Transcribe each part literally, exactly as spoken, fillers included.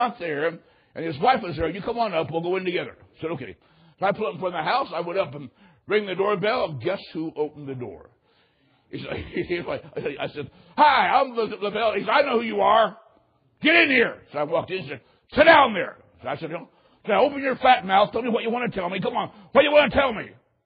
out there, and his wife was there. You come on up. We'll go in together. I said, okay. So I pulled up in front of the house. I went up and rang the doorbell. Guess who opened the door? He's like, he's like, I said, hi, I'm LaBelle. He said, I know who you are. Get in here. So I walked in and said, sit down there. So I said, no. So open your fat mouth. Tell me what you want to tell me. Come on. What do you want to tell me?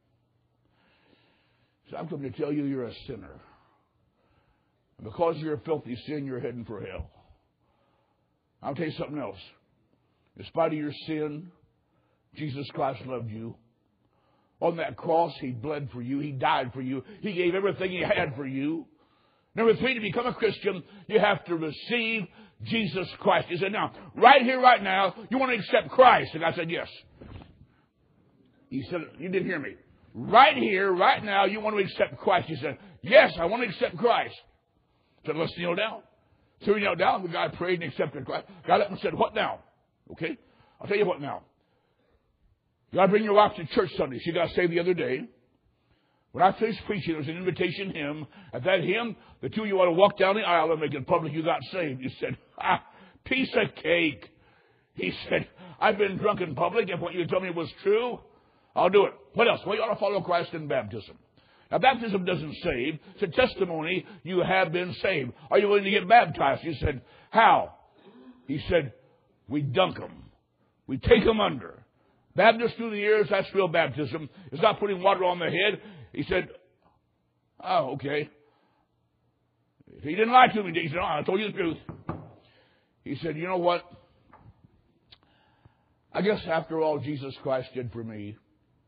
So I'm coming to tell you you're a sinner. And because you're a filthy sin, you're heading for hell. I'll tell you something else. In spite of your sin, Jesus Christ loved you. On that cross, He bled for you. He died for you. He gave everything He had for you. Number three, to become a Christian, you have to receive Jesus Christ. He said, now, right here, right now, you want to accept Christ? And I said, yes. He said, you didn't hear me. Right here, right now, you want to accept Christ? He said, yes, I want to accept Christ. I said, let's kneel down. So we knelt down. The guy prayed and accepted Christ. Got up and said, what now? Okay, I'll tell you what now. You got to bring your wife to church Sunday. She got saved the other day. When I finished preaching, there was an invitation hymn. At that hymn, the two of you ought to walk down the aisle and make it public you got saved. You said, ah, piece of cake. He said, I've been drunk in public. If what you told me was true, I'll do it. What else? Well, you ought to follow Christ in baptism. Now, baptism doesn't save. It's a testimony you have been saved. Are you willing to get baptized? He said, how? He said, we dunk them. We take them under. Baptist through the ears, that's real baptism. It's not putting water on the head. He said, oh, okay. He didn't lie to me. He said, oh, I told you the truth. He said, you know what? I guess after all Jesus Christ did for me,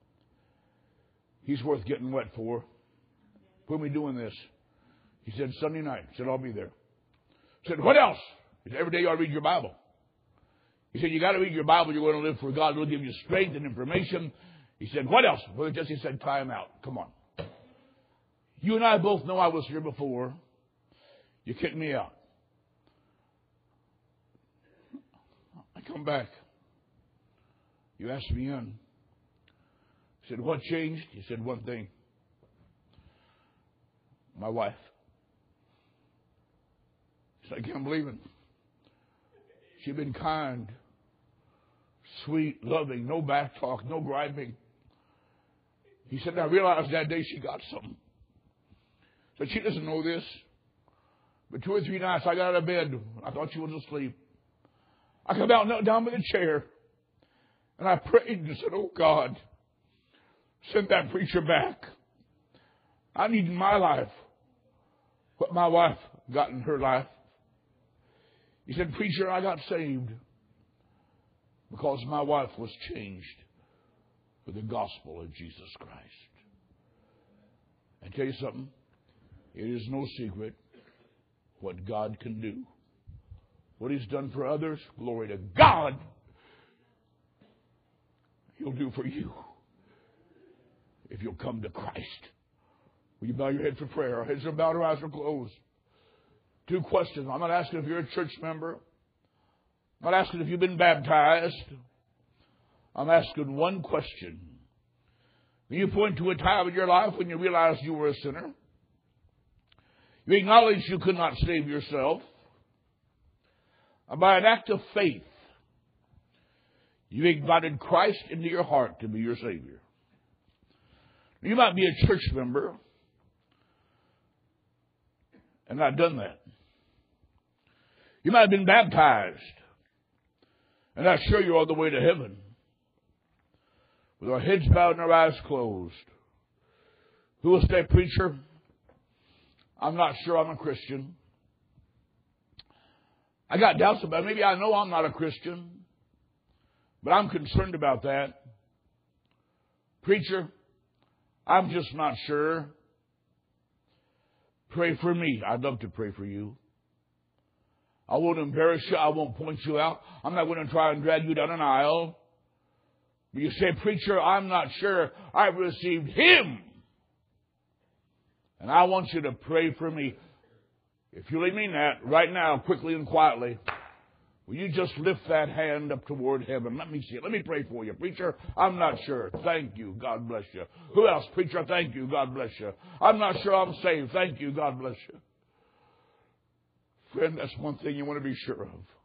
He's worth getting wet for. When are we doing this? He said, Sunday night. He said, I'll be there. He said, what else? He said, every day you ought to read your Bible. He said, you got to read your Bible. You're going to live for God. It'll give you strength and information. He said, what else? Brother Jesse said, try him out. Come on. You and I both know I was here before. You kicked me out. I come back. You asked me in. He said, what changed? He said, one thing. My wife. He said, I can't believe it. She'd been kind, sweet, loving, no back talk, no griping. He said, I realized that day she got something. But she doesn't know this. But two or three nights I got out of bed. I thought she was asleep. I come out and knelt down by the chair. And I prayed and said, oh God, send that preacher back. I need in my life what my wife got in her life. He said, preacher, I got saved because my wife was changed with the gospel of Jesus Christ. I tell you something, it is no secret what God can do. What He's done for others, glory to God, He'll do for you if you'll come to Christ. Will you bow your head for prayer? Our heads are bowed, our eyes are closed. Two questions. I'm not asking if you're a church member. I'm not asking if you've been baptized. I'm asking one question. Can you point to a time in your life when you realized you were a sinner? You acknowledged you could not save yourself. And by an act of faith, you invited Christ into your heart to be your Savior. You might be a church member and not done that. You might have been baptized and not sure you're on the way to heaven. With our heads bowed and our eyes closed. Who will say, preacher, I'm not sure I'm a Christian. I got doubts about it. Maybe I know I'm not a Christian, but I'm concerned about that. Preacher, I'm just not sure. Pray for me. I'd love to pray for you. I won't embarrass you. I won't point you out. I'm not going to try and drag you down an aisle. But you say, preacher, I'm not sure I've received Him. And I want you to pray for me. If you really mean that, right now, quickly and quietly, will you just lift that hand up toward heaven? Let me see it. Let me pray for you. Preacher, I'm not sure. Thank you. God bless you. Who else? Preacher, thank you. God bless you. I'm not sure I'm saved. Thank you. God bless you. Friend, that's one thing you want to be sure of.